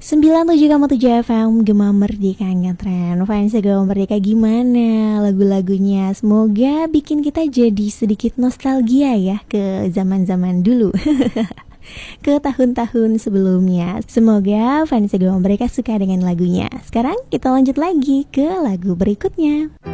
97,7 FM Gema Merdeka Ngetren. Fans Gema Merdeka, gimana lagu-lagunya? Semoga bikin kita jadi sedikit nostalgia ya ke zaman-zaman dulu. Ke tahun-tahun sebelumnya. Semoga fans Gema Merdeka suka dengan lagunya. Sekarang kita lanjut lagi ke lagu berikutnya.